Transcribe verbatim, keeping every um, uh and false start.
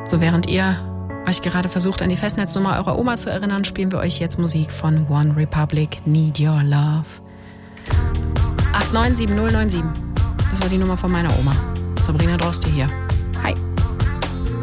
So, während ihr euch gerade versucht, an die Festnetznummer eurer Oma zu erinnern, spielen wir euch jetzt Musik von One Republic, Need Your Love. acht neun sieben null neun sieben. Das war die Nummer von meiner Oma. Sabrina Droste hier.